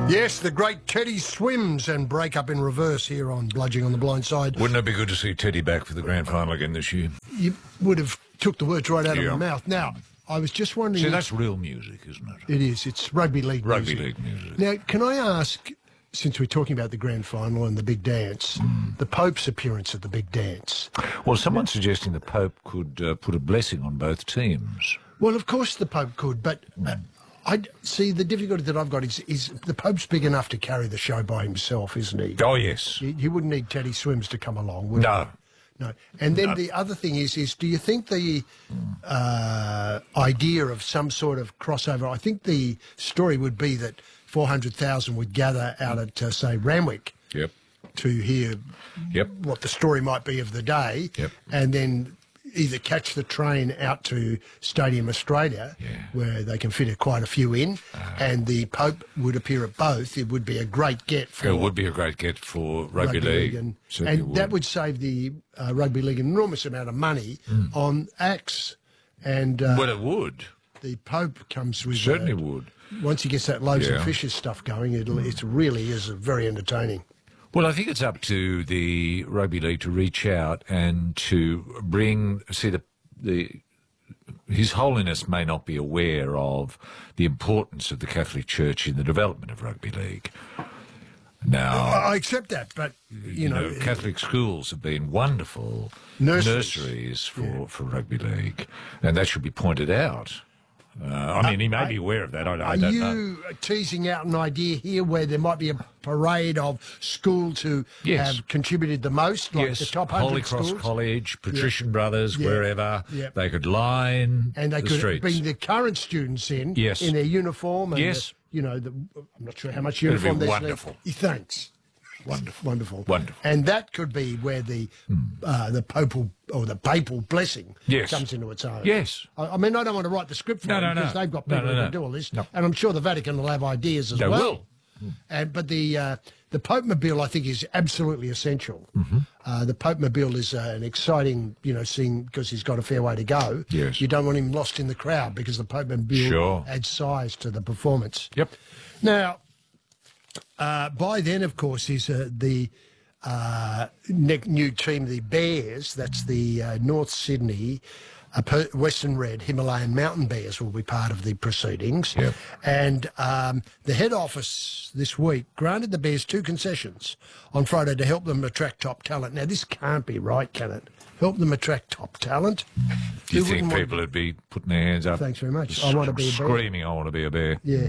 Yes, the great Teddy Swims and break up in reverse here on Bludging on the Blind Side. Wouldn't it be good to see Teddy back for the grand final again this year? You would have took the words right out of my mouth. Now, I was just wondering... See, that's real music, isn't it? It is. It's rugby league music. Rugby league music. Now, can I ask, since we're talking about the grand final and the big dance, the Pope's appearance at the big dance? Well, someone's suggesting the Pope could put a blessing on both teams. Well, of course the Pope could, but... I see the difficulty that I've got is the Pope's big enough to carry the show by himself, isn't he? Oh, yes. You wouldn't need Teddy Swims to come along, would you? No. And then the other thing is do you think the idea of some sort of crossover, I think the story would be that 400,000 would gather out at, say, Randwick to hear what the story might be of the day, and then either catch the train out to Stadium Australia, where they can fit quite a few in, and the Pope would appear at both. It would be a great get for... It would be a great get for rugby league. And that would save the rugby league an enormous amount of money on acts. And well, it would. The Pope comes with... Certainly would. Once he gets that loaves and fishes stuff going, it really is very entertaining. Well, I think it's up to the rugby league to reach out and to His Holiness may not be aware of the importance of the Catholic Church in the development of rugby league. Now, I accept that, but you know, Catholic schools have been wonderful nurseries for rugby league, and that should be pointed out. I mean, he may be aware of that. I don't know. Are you teasing out an idea here where there might be a parade of schools who have contributed the most, like the top 100 Holy Cross schools? College, Patrician Brothers, wherever. They could line and they the could streets. bring the current students in their uniform. And I'm not sure how much uniform they're... Wonderful. Thanks. Wonderful. And that could be where the papal blessing comes into its own. Yes. I mean, I don't want to write the script for them because they've got people who can do all this. No. And I'm sure the Vatican will have ideas as well. They will. But the Pope-mobile, I think, is absolutely essential. The Pope-mobile is an exciting, scene because he's got a fair way to go. Yes. You don't want him lost in the crowd because the Pope-mobile adds size to the performance. Now... by then, of course, is the new team, the Bears. That's the North Sydney Western Red Himalayan Mountain Bears will be part of the proceedings. And the head office this week granted the Bears 2 concessions on Friday to help them attract top talent. Now, this can't be right, can it? Help them attract top talent? Do you think people would be putting their hands up? Thanks very much. I want to be a bear. Screaming, I want to be a bear. Yeah.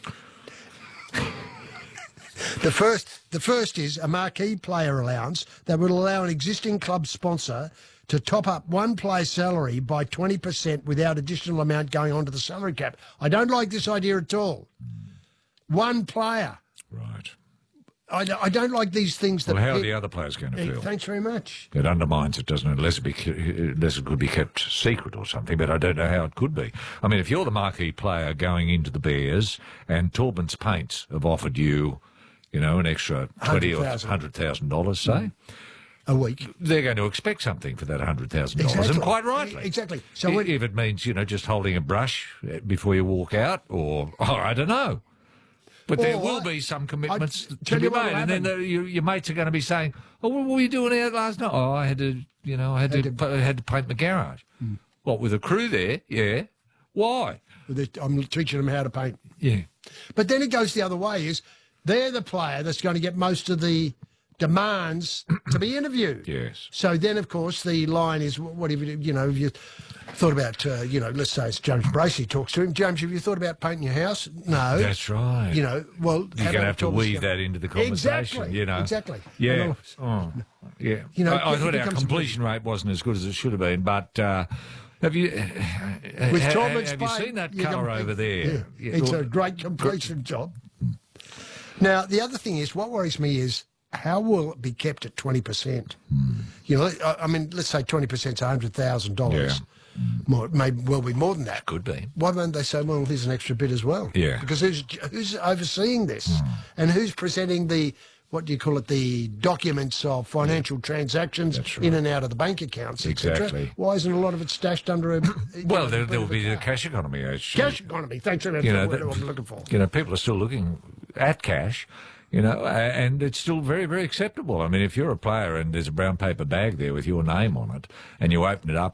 The first is a marquee player allowance that would allow an existing club sponsor to top up one player's salary by 20% without additional amount going onto the salary cap. I don't like this idea at all. One player. Right. I don't like these things. Well, how are the other players going to feel? Thanks very much. It undermines it, doesn't it? Unless it could be kept secret or something, but I don't know how it could be. I mean, if you're the marquee player going into the Bears and Taubman's Paints have offered you... an extra $20,000 or $100,000, say, a week, they're going to expect something for that $100,000, and quite rightly. Exactly. So if it means just holding a brush before you walk out, or I don't know, but there will be some commitments to be made, and then your mates are going to be saying, "Oh, what were you doing out last night?" "Oh, I had to, I had to paint my garage." What, with a crew there? Yeah. Why? I'm teaching them how to paint. Yeah. But then it goes the other way. They're the player that's going to get most of the demands to be interviewed. Yes. So then, of course, the line is, what if you thought about, let's say it's James Bracey talks to him. James, have you thought about painting your house? No. That's right. Well... You're going to have to weave that into the conversation, Exactly. Yeah. I thought our completion rate wasn't as good as it should have been, but... have you seen that colour over there? Yeah. It's a great completion job. Now, the other thing is, what worries me is, how will it be kept at 20%? I mean, let's say 20% is $100,000. May well be more than that. Could be. Why don't they say, well, here's an extra bit as well? Yeah. Because who's overseeing this? And who's presenting the documents of financial transactions in and out of the bank accounts, etc. Why isn't a lot of it stashed under a... Well, there will be the cash economy. Cash economy, thanks very much. That's what I'm looking for. People are still looking at cash. You know, and it's still very, very acceptable. I mean, if you're a player and there's a brown paper bag there with your name on it, and you open it up